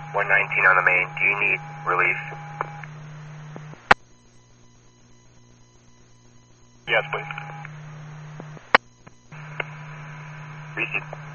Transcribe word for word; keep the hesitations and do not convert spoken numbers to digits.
one nineteen on the main. Do you need relief? Yes, please. Receive.